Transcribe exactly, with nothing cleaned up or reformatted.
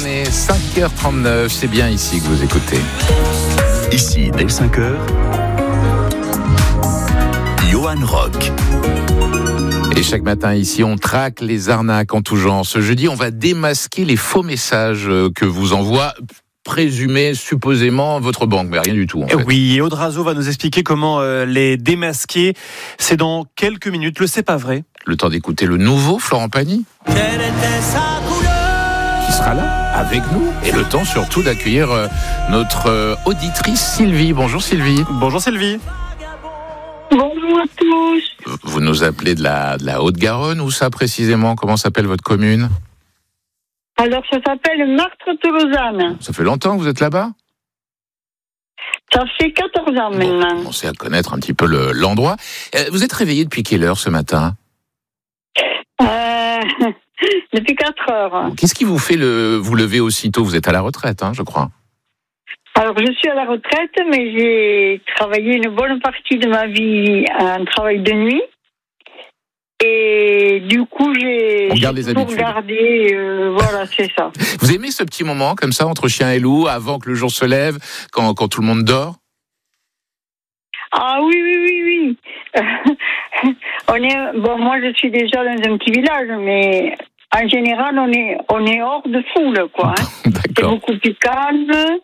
Méditerranée, cinq heures trente-neuf, c'est bien ici que vous écoutez. Ici, dès cinq heures, Johan Rock. Et chaque matin ici, on traque les arnaques en tout genre. Ce jeudi, on va démasquer les faux messages que vous envoie présumé, supposément, votre banque, mais rien du tout en fait. Oui, et Audrazo va nous expliquer comment euh, les démasquer. C'est dans quelques minutes, le C'est pas vrai. Le temps d'écouter le nouveau Florent Pagny, qui sera là avec nous, et le temps surtout d'accueillir euh, notre euh, auditrice Sylvie. Bonjour Sylvie. Bonjour Sylvie. Bonjour à tous. Vous nous appelez de la, de la Haute-Garonne, où ça précisément? Comment s'appelle votre commune? Alors, ça s'appelle Martre-Tolosane. Ça fait longtemps que vous êtes là-bas? Ça fait quatorze ans Bon, maintenant. vous commencez à connaître un petit peu le, l'endroit. Euh, vous êtes réveillé depuis quelle heure ce matin? Euh, depuis quatre heures. Qu'est-ce qui vous fait le, vous lever aussitôt? Vous êtes à la retraite, hein, je crois. Alors, je suis à la retraite, mais j'ai travaillé une bonne partie de ma vie à un travail de nuit. Et du coup, j'ai, On garde j'ai les toujours habitudes. gardé, euh, voilà, c'est ça. Vous aimez ce petit moment comme ça entre chien et loup, avant que le jour se lève, quand, quand tout le monde dort? Ah oui, oui, oui, oui. on est, bon, moi, je suis déjà dans un petit village, mais en général, on est, on est hors de foule, quoi. Hein. C'est D'accord. beaucoup plus calme.